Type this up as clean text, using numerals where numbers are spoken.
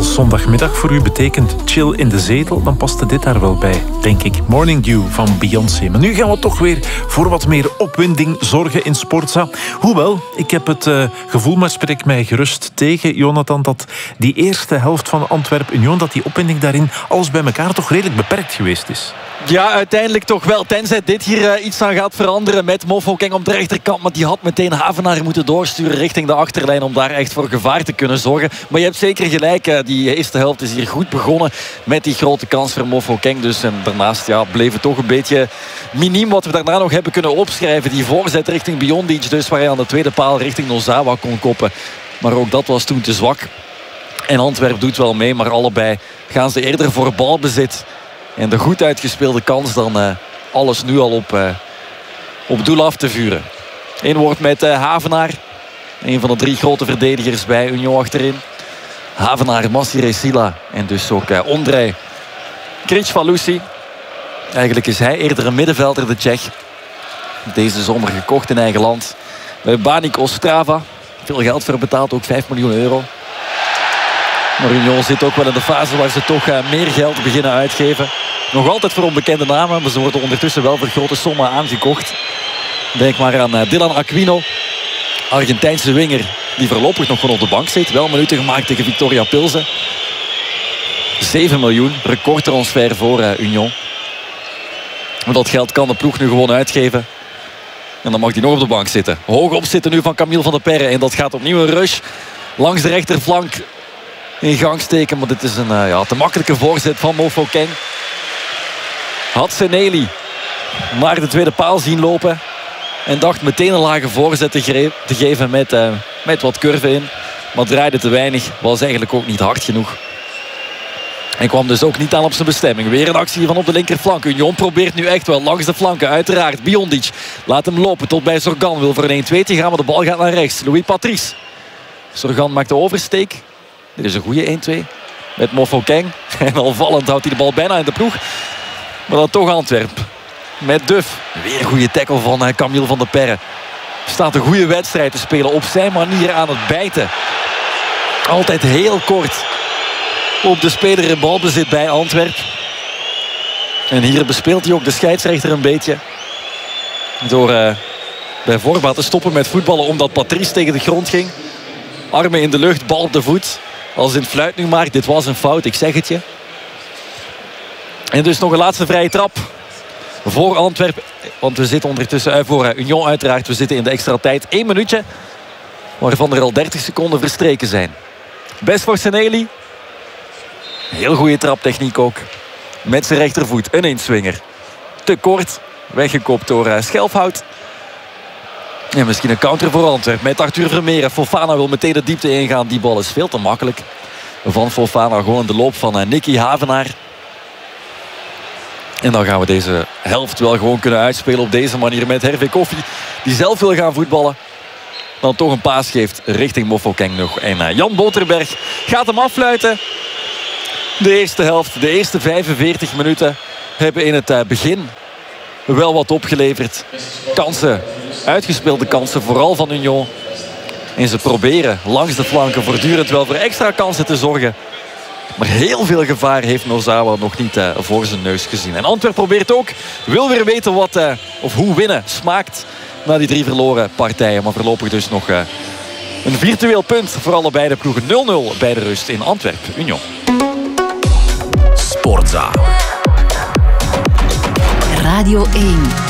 als zondagmiddag voor u betekent chill in de zetel, dan past dit daar wel bij, denk ik. Morning Dew van Beyoncé. Maar nu gaan we toch weer voor wat meer opwinding zorgen in Sportza. Hoewel, ik heb het gevoel, maar spreek mij gerust tegen, Jonathan, dat die eerste helft van Antwerp-Union, dat die opwinding daarin alles bij elkaar toch redelijk beperkt geweest is. Ja, uiteindelijk toch wel. Tenzij dit hier iets aan gaat veranderen met Mofokeng op de rechterkant. Maar die had meteen Havenaar moeten doorsturen richting de achterlijn om daar echt voor gevaar te kunnen zorgen. Maar je hebt zeker gelijk. Die eerste helft is hier goed begonnen met die grote kans voor Mofokeng. Dus en daarnaast bleef het toch een beetje miniem wat we daarna nog hebben kunnen opschrijven. Die voorzet richting Biondic, dus waar hij aan de tweede paal richting Nozawa kon koppen. Maar ook dat was toen te zwak. En Antwerp doet wel mee, maar allebei gaan ze eerder voor balbezit. En de goed uitgespeelde kans dan alles nu al op doel af te vuren. Eén woord met Havenaar. Een van de 3 grote verdedigers bij Union achterin. Havenaar, Massiré Sila en dus ook Ondrej Kricvalusi. Eigenlijk is hij eerder een middenvelder, de Tsjech. Deze zomer gekocht in eigen land. Banik Ostrava. Veel geld voor betaald, ook 5 miljoen euro. Maar Union zit ook wel in de fase waar ze toch meer geld beginnen uitgeven. Nog altijd voor onbekende namen, maar ze worden ondertussen wel voor grote sommen aangekocht. Denk maar aan Dylan Aquino, Argentijnse winger, die voorlopig nog gewoon op de bank zit. Wel minuten gemaakt tegen Victoria Pilsen. 7 miljoen, recordtransfer voor Union. Maar dat geld kan de ploeg nu gewoon uitgeven. En dan mag hij nog op de bank zitten. Hoog op zitten nu van Camille van der Perre. En dat gaat opnieuw een rush langs de rechterflank in gang steken. Maar dit is een te makkelijke voorzet van Mofokeng. Had Seneli naar de tweede paal zien lopen. En dacht meteen een lage voorzet te geven met wat curve in. Maar draaide te weinig. Was eigenlijk ook niet hard genoeg. En kwam dus ook niet aan op zijn bestemming. Weer een actie van op de linkerflank. Union probeert nu echt wel langs de flanken. Uiteraard Biondic laat hem lopen tot bij Zorgan. Wil voor een 1-2 gaan, maar de bal gaat naar rechts. Louis Patrice. Zorgan maakt de oversteek. Dit is een goede 1-2. Met Mofokeng. En al vallend houdt hij de bal bijna in de ploeg. Maar dan toch Antwerp. Met Duff. Weer een goede tackle van Camille van der Perre. Staat een goede wedstrijd te spelen. Op zijn manier aan het bijten. Altijd heel kort op de speler in balbezit bij Antwerp. En hier bespeelt hij ook de scheidsrechter een beetje. Door bij voorbaat te stoppen met voetballen omdat Patrice tegen de grond ging. Armen in de lucht, bal op de voet. Als in fluit nu maar. Dit was een fout, ik zeg het je. En dus nog een laatste vrije trap voor Antwerpen. Want we zitten ondertussen voor Union uiteraard. We zitten in de extra tijd. 1 minuutje. Waarvan er al 30 seconden verstreken zijn. Best voor Seneli. Heel goede traptechniek ook. Met zijn rechtervoet. Een inswinger. Te kort. Weggekopt door Schelfhout. En misschien een counter voor Antwerpen. Met Arthur Vermeeren. Fofana wil meteen de diepte ingaan. Die bal is veel te makkelijk. Van Fofana gewoon de loop van Nicky Havenaar. En dan gaan we deze helft wel gewoon kunnen uitspelen op deze manier met Hervé Koffie. Die zelf wil gaan voetballen. Dan toch een paas geeft richting Mofokeng nog. En Jan Boterberg gaat hem affluiten. De eerste helft, de eerste 45 minuten hebben in het begin wel wat opgeleverd. Kansen, uitgespeelde kansen, vooral van Union. En ze proberen langs de flanken voortdurend wel voor extra kansen te zorgen. Maar heel veel gevaar heeft Nozawa nog niet voor zijn neus gezien. En Antwerp probeert ook, wil weer weten wat of hoe winnen smaakt na die 3 verloren partijen. Maar voorlopig dus nog een virtueel punt voor allebei de ploegen. 0-0 bij de rust in Antwerp-Union. Sportza. Radio 1.